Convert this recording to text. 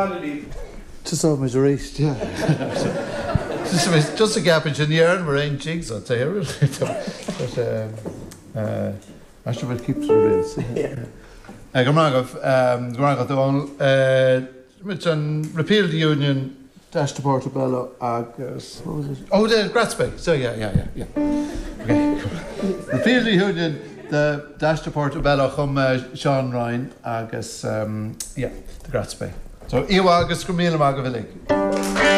Just over the race, yeah. Just a gap in the year and we're in jigs, I'd say. But I should keep the race. Gramagov, with an repeal the union, dash to Portobello, Agus. What was it? Oh, the Gratzby. So, yeah. Okay, cool. Repeal the union, the dash to Portobello, Sean Ryan, Agus, the Gratzby. So, Iwa Agus, Gramila Magavilig.